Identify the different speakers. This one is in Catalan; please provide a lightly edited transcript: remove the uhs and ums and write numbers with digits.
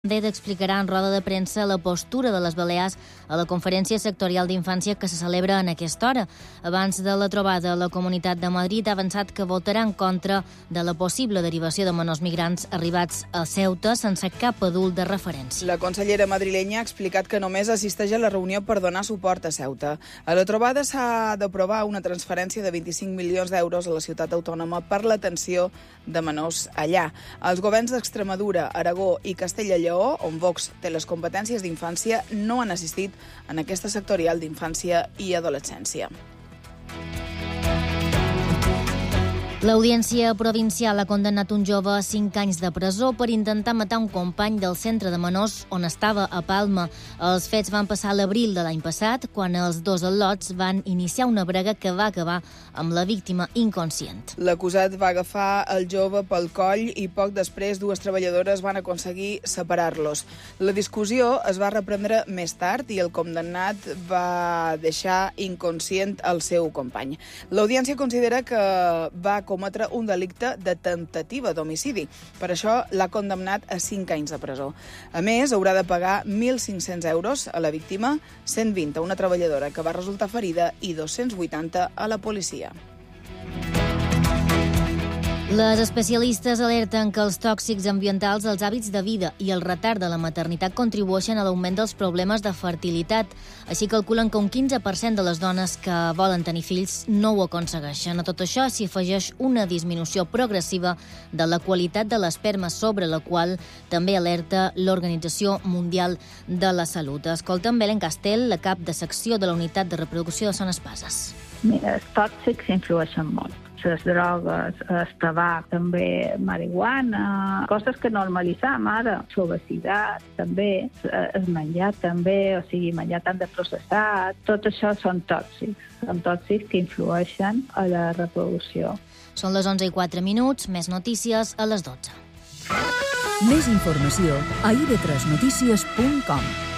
Speaker 1: Explicarà en roda de premsa la postura de les Balears a la Conferència Sectorial d'Infància que se celebra en aquesta hora. Abans de la trobada, la Comunitat de Madrid ha avançat que votarà en contra de la possible derivació de menors migrants arribats a Ceuta sense cap adult de referència.
Speaker 2: La consellera madrilenya ha explicat que només assisteix a la reunió per donar suport a Ceuta. A la trobada s'ha d'aprovar una transferència de 25 milions d'euros a la ciutat autònoma per l'atenció de menors allà. Els governs d'Extremadura, Aragó i Castella i Lleó, on Vox té les competències d'infància, no han assistit en aquesta sectorial d'infància i adolescència.
Speaker 1: L'Audiència Provincial ha condemnat un jove a 5 anys de presó per intentar matar un company del centre de menors on estava a Palma. Els fets van passar a l'abril de l'any passat, quan els dos al·lots van iniciar una brega que va acabar amb la víctima inconscient.
Speaker 2: L'acusat va agafar el jove pel coll i poc després dues treballadores van aconseguir separar-los. La discussió es va reprendre més tard i el condemnat va deixar inconscient el seu company. L'Audiència considera que va cometre un delicte de temptativa d'homicidi. Per això l'ha condemnat a 5 anys de presó. A més, haurà de pagar 1.500 euros a la víctima, 120 a una treballadora que va resultar ferida i 280 a la policia.
Speaker 1: Les especialistes alerten que els tòxics ambientals, els hàbits de vida i el retard de la maternitat contribueixen a l'augment dels problemes de fertilitat. Així calculen que un 15% de les dones que volen tenir fills no ho aconsegueixen. A tot això s'hi afegeix una disminució progressiva de la qualitat de l'esperma, sobre la qual també alerta l'Organització Mundial de la Salut. Escoltem Belén Castell, la cap de secció de la Unitat de Reproducció de Son Espases.
Speaker 3: Mira, els tòxics influeixen molt. Les drogues, el tabac, també marihuana, coses que normalitzam ara, l'obesitat també, el menjar també, o sigui, menjar tant de processat, tot això són tòxics que influeixen a la reproducció.
Speaker 1: Són les 11:04, més notícies a les 12.
Speaker 4: Més informació a ib3notícies.com.